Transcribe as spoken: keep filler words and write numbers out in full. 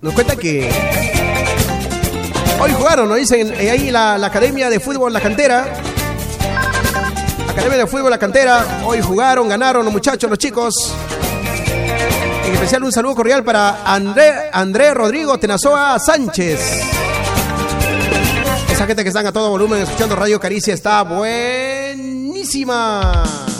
Nos cuenta que hoy jugaron, nos dicen eh, ahí la, la Academia de Fútbol La Cantera. Academia de Fútbol La Cantera. Hoy jugaron, ganaron los muchachos, los chicos. En especial un saludo cordial para André, André Rodrigo Tenazoa Sánchez. Esa gente que están a todo volumen escuchando Radio Caricia está buenísima.